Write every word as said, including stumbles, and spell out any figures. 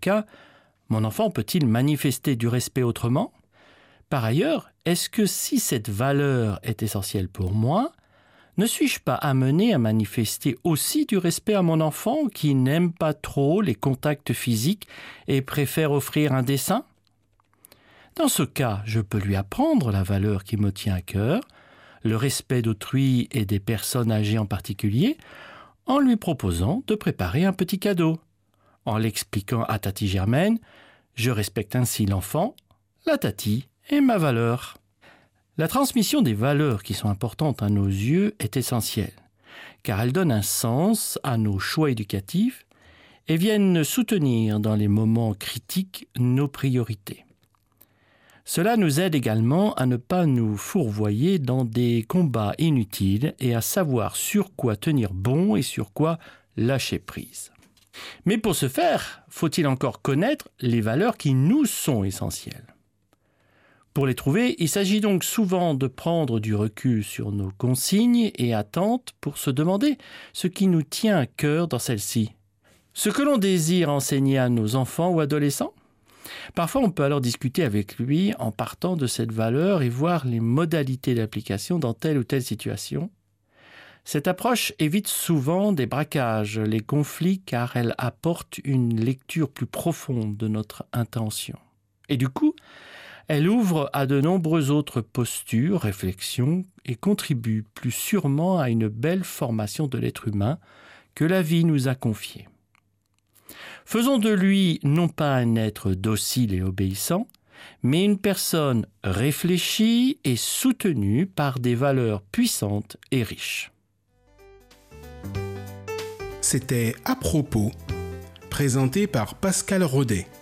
cas, mon enfant peut-il manifester du respect autrement ? Par ailleurs, est-ce que si cette valeur est essentielle pour moi, ne suis-je pas amené à manifester aussi du respect à mon enfant qui n'aime pas trop les contacts physiques et préfère offrir un dessin ? Dans ce cas, je peux lui apprendre la valeur qui me tient à cœur, le respect d'autrui et des personnes âgées en particulier, en lui proposant de préparer un petit cadeau. En l'expliquant à Tati Germaine, je respecte ainsi l'enfant, la Tati et ma valeur. La transmission des valeurs qui sont importantes à nos yeux est essentielle, car elles donnent un sens à nos choix éducatifs et viennent soutenir dans les moments critiques nos priorités. Cela nous aide également à ne pas nous fourvoyer dans des combats inutiles et à savoir sur quoi tenir bon et sur quoi lâcher prise. Mais pour ce faire, faut-il encore connaître les valeurs qui nous sont essentielles. Pour les trouver, il s'agit donc souvent de prendre du recul sur nos consignes et attentes pour se demander ce qui nous tient à cœur dans celles-ci. Ce que l'on désire enseigner à nos enfants ou adolescents ? Parfois, on peut alors discuter avec lui en partant de cette valeur et voir les modalités d'application dans telle ou telle situation. Cette approche évite souvent des braquages, les conflits, car elle apporte une lecture plus profonde de notre intention. Et du coup, elle ouvre à de nombreuses autres postures, réflexions et contribue plus sûrement à une belle formation de l'être humain que la vie nous a confiée. Faisons de lui non pas un être docile et obéissant, mais une personne réfléchie et soutenue par des valeurs puissantes et riches. C'était À propos, présenté par Pascal Rodet.